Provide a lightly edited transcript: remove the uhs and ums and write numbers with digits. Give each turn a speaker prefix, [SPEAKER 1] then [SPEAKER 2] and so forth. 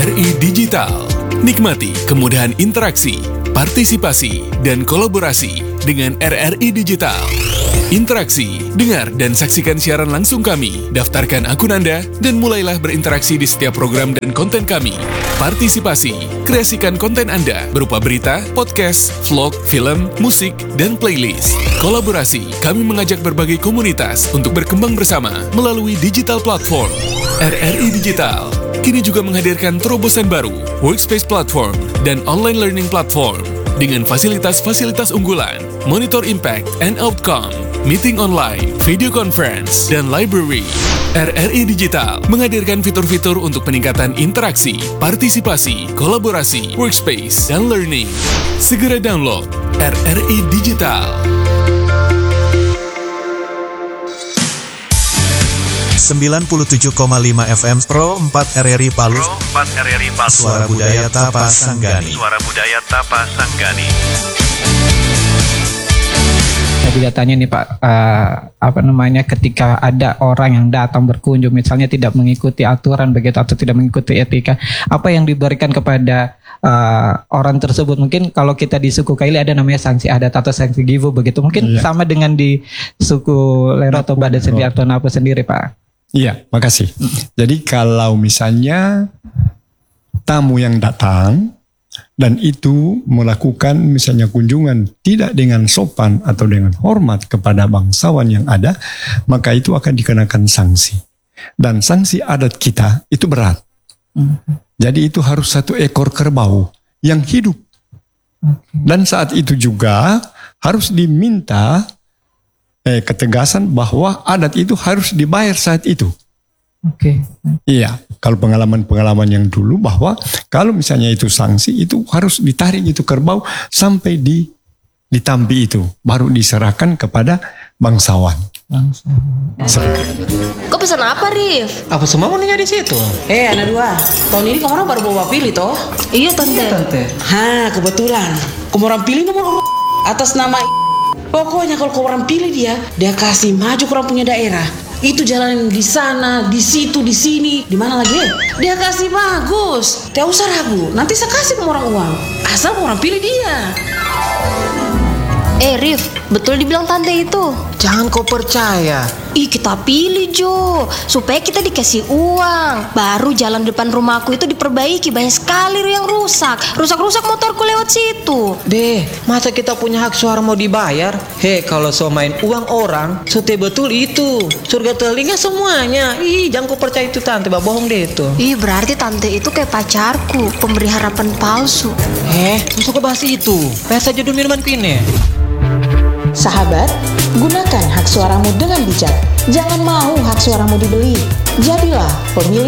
[SPEAKER 1] RRI Digital. Nikmati kemudahan interaksi, partisipasi, dan kolaborasi dengan RRI Digital. Interaksi, dengar dan saksikan siaran langsung kami, daftarkan akun Anda, dan mulailah berinteraksi di setiap program dan konten kami. Partisipasi, kreasikan konten Anda berupa berita, podcast, vlog, film, musik, dan playlist. Kolaborasi, kami mengajak berbagai komunitas untuk berkembang bersama melalui digital platform. RRI Digital kini juga menghadirkan terobosan baru, workspace platform, dan online learning platform dengan fasilitas-fasilitas unggulan, monitor impact and outcome, meeting online, video conference, dan library. RRI Digital menghadirkan fitur-fitur untuk peningkatan interaksi, partisipasi, kolaborasi, workspace, dan learning. Segera download RRI Digital.
[SPEAKER 2] 97,5 FM Pro 4 RRI Palu. Suara Budaya Tapas Sanggani.
[SPEAKER 3] Saya juga tanya nih Pak, ketika ada orang yang datang berkunjung, misalnya tidak mengikuti aturan begitu atau tidak mengikuti etika, apa yang diberikan kepada orang tersebut? Mungkin kalau kita di suku Kaili ada namanya sanksi adat atau sanksi givu begitu. Mungkin sama dengan di suku Lero atau Bada sendiri atau Napu sendiri Pak.
[SPEAKER 4] Iya, makasih. Jadi kalau misalnya tamu yang datang dan itu melakukan misalnya kunjungan tidak dengan sopan atau dengan hormat kepada bangsawan yang ada, maka itu akan dikenakan sanksi. Dan sanksi adat kita itu berat. Jadi itu harus 1 ekor kerbau yang hidup. Dan saat itu juga harus diminta ketegasan bahwa adat itu harus dibayar saat itu. Iya, kalau pengalaman yang dulu bahwa kalau misalnya itu sanksi itu harus ditarik itu kerbau sampai di Tambi itu, baru diserahkan kepada bangsawan.
[SPEAKER 5] Kau pesan apa, Rif?
[SPEAKER 6] Apa semua mau nanya di situ? Anak 2, tahun ini kamu orang baru bawa pilih toh?
[SPEAKER 5] Iya, Tante.
[SPEAKER 6] Kebetulan. Kamu orang pilih nomor atas nama. Pokoknya kalau kau orang pilih dia kasih maju ke orang punya daerah. Itu jalan di sana, di situ, di sini, di mana lagi? Dia kasih bagus. Tidak usah ragu. Nanti saya kasih ke orang uang. Asal kau orang pilih dia.
[SPEAKER 5] Rif, betul dibilang tante itu.
[SPEAKER 6] Jangan kau percaya.
[SPEAKER 5] Kita pilih Jo, supaya kita dikasih uang. Baru jalan depan rumahku itu diperbaiki. Banyak sekali yang rusak. Rusak-rusak motorku lewat situ.
[SPEAKER 6] Masa kita punya hak suara mau dibayar? Kalau so main uang orang, so betul itu. Surga telinga semuanya. Jangan kau percaya itu tante, bohong deh itu.
[SPEAKER 5] Berarti tante itu kayak pacarku, pemberi harapan palsu.
[SPEAKER 6] Masuk ke bahas itu. Bahasa judul minumanku ini.
[SPEAKER 7] Sahabat, gunakan hak suaramu dengan bijak. Jangan mau hak suaramu dibeli. Jadilah pemilih